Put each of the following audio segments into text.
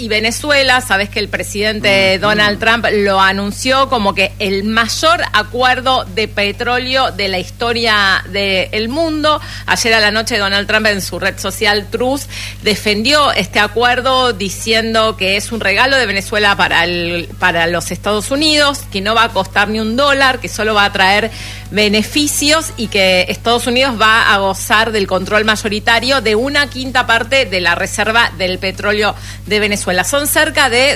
y Venezuela. Sabés que el presidente Donald Trump lo anunció como que el mayor acuerdo de petróleo de la historia del mundo. Ayer a la noche Donald Trump en su red social Truth defendió este acuerdo diciendo que es un regalo de Venezuela para los Estados Unidos, que no va a costar ni $1, que solo va a traer beneficios y que Estados Unidos va a gozar del control mayoritario de 1/5 parte de la reserva del petróleo de Venezuela. Son cerca de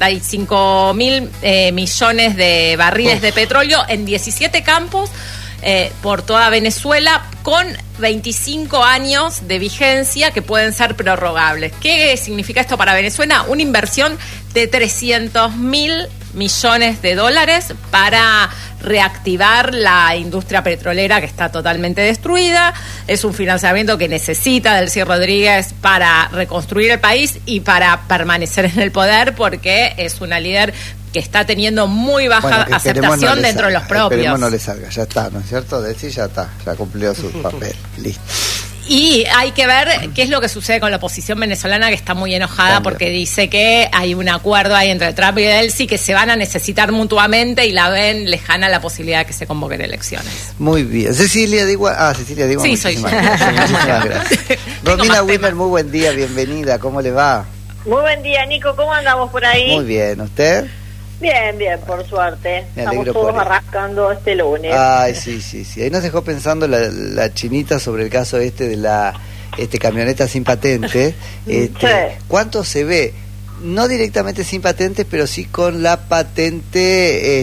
65.000 millones de barriles de petróleo en 17 campos por toda Venezuela, con 25 años de vigencia que pueden ser prorrogables. ¿Qué significa esto para Venezuela? Una inversión de $300.000 millones para reactivar la industria petrolera que está totalmente destruida. Es un financiamiento que necesita Delcy Rodríguez para reconstruir el país y para permanecer en el poder, porque es una líder que está teniendo muy baja aceptación dentro de los propios. Esperemos no le salga, ya está, ¿no es cierto? Delcy ya está, ya cumplió su papel, listo. Y hay que ver qué es lo que sucede con la oposición venezolana, que está muy enojada porque dice que hay un acuerdo ahí entre Trump y Delcy, que se van a necesitar mutuamente y la ven lejana la posibilidad de que se convoquen elecciones. Muy bien. Cecilia Diwan. Sí, soy yo. Muchísimas gracias. Romina Wimmer, muy buen día, bienvenida. ¿Cómo le va? Muy buen día, Nico. ¿Cómo andamos por ahí? Muy bien. ¿Usted? Bien, por suerte. Estamos todos arrancando este lunes. Ay, sí. Ahí nos dejó pensando la chinita sobre el caso de camioneta sin patente. Sí. ¿Cuánto se ve? No directamente sin patente, pero sí con la patente,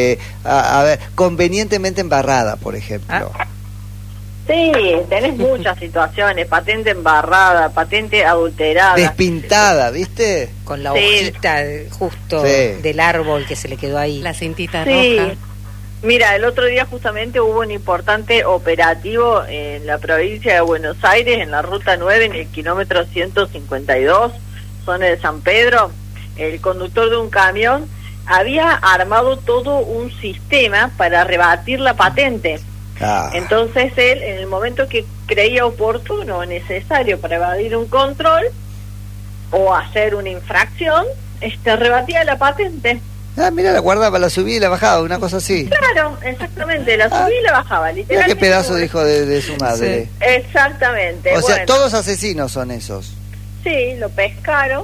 convenientemente embarrada, por ejemplo. Sí, tenés muchas situaciones, patente embarrada, patente adulterada. Despintada, ¿viste? Con la hojita justo del árbol que se le quedó ahí. La cintita roja. Mira, el otro día justamente hubo un importante operativo en la provincia de Buenos Aires, en la Ruta 9, en el kilómetro 152, zona de San Pedro. El conductor de un camión había armado todo un sistema para rebatir la patente. Entonces él, en el momento que creía oportuno o necesario para evadir un control o hacer una infracción, rebatía la patente. Mira, la guardaba, la subía y la bajaba, una cosa así. Claro, exactamente, la subía y la bajaba, literalmente. Mira qué pedazo dijo de su madre. Sí. Exactamente. O sea, todos asesinos son esos. Sí, lo pescaron,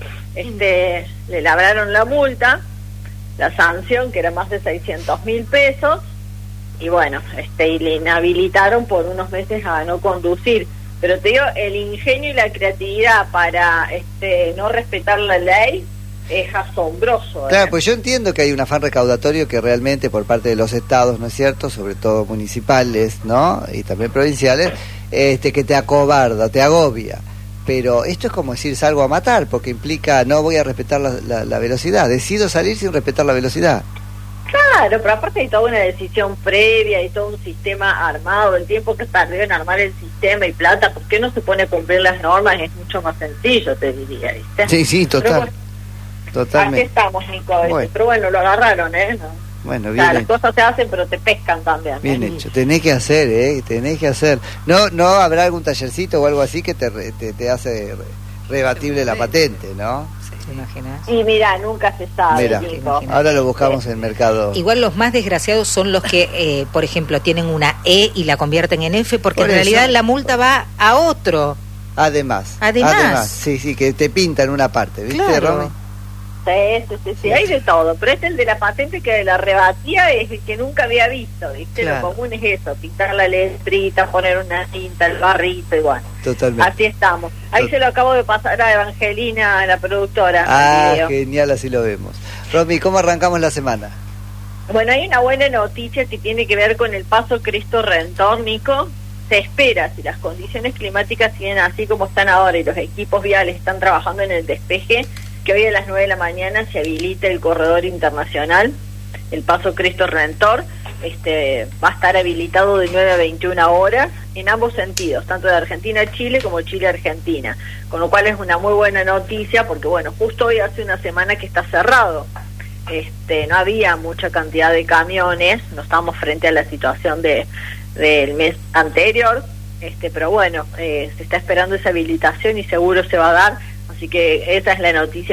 le labraron la multa, la sanción, que era más de 600.000 pesos, y bueno, y le inhabilitaron por unos meses a no conducir. Pero te digo, el ingenio y la creatividad para no respetar la ley es asombroso. Claro, pues yo entiendo que hay un afán recaudatorio que realmente por parte de los estados, ¿no es cierto?, sobre todo municipales, ¿no?, y también provinciales, que te acobarda, te agobia. Pero esto es como decir salgo a matar, porque implica no voy a respetar la velocidad, decido salir sin respetar la velocidad. Claro, pero aparte hay toda una decisión previa y todo un sistema armado, el tiempo que perdió en armar el sistema y plata, ¿por qué no se pone a cumplir las normas? Es mucho más sencillo, te diría, ¿viste? Sí, total. Totalmente. Aquí estamos, Nico, bueno. Pero bueno, lo agarraron, ¿no? Bueno, bien. Las cosas se hacen, pero te pescan también. Bien hecho, tenés que hacer, tenés que hacer. ¿No habrá algún tallercito o algo así que te hace rebatible la patente, no? ¿Te imaginas? Y mira, nunca se sabe, mira, Nico. Ahora lo buscamos en el mercado. Igual los más desgraciados son los que, por ejemplo, tienen una E y la convierten en F, porque en realidad la multa va a otro. Además, sí, que te pintan una parte, ¿viste, claro. Romy? Sí, hay de todo, pero el de la patente que la rebatía es el que nunca había visto, ¿viste? Claro. Lo común es eso, pintar la letrita, poner una cinta, el barrito, igual. Totalmente. Así estamos. Ahí se lo acabo de pasar a Evangelina, la productora. Genial, así lo vemos. Romy, ¿cómo arrancamos la semana? Bueno, hay una buena noticia que tiene que ver con el Paso Cristo Redentor, Nico. Se espera, si las condiciones climáticas siguen así como están ahora y los equipos viales están trabajando en el despeje, que hoy a las 9 de la mañana se habilite el corredor internacional, el Paso Cristo Redentor. Va a estar habilitado de 9 a 21 horas en ambos sentidos, tanto de Argentina a Chile como Chile a Argentina, con lo cual es una muy buena noticia porque bueno, justo hoy hace una semana que está cerrado, no había mucha cantidad de camiones, no estamos frente a la situación del mes anterior, pero bueno, se está esperando esa habilitación y seguro se va a dar, así que esa es la noticia